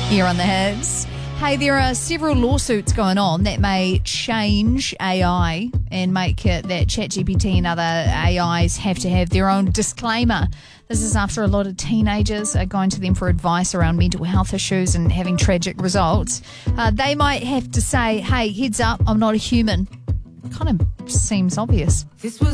Here on the Hits. Hey, there are several lawsuits going on that may change AI and make it that ChatGPT and other AIs have to have their own disclaimer. This is after a lot of teenagers are going to them for advice around mental health issues and having tragic results. They might have to say, hey, heads up, I'm not a human. Kind of seems obvious. This was